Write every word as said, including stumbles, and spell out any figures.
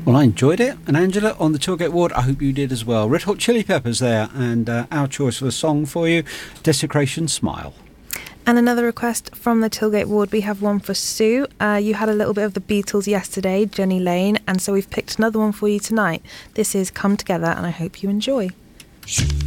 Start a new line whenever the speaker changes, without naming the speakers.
Well, I enjoyed it. And Angela, on the Tailgate Ward, I hope you did as well. Red Hot Chili Peppers there, and uh, our choice of a song for you, Desecration Smile.
And another request from the Tailgate Ward, we have one for Sue. Uh, you had a little bit of the Beatles yesterday, Jenny Lane, and so we've picked another one for you tonight. This is Come Together, and I hope you enjoy.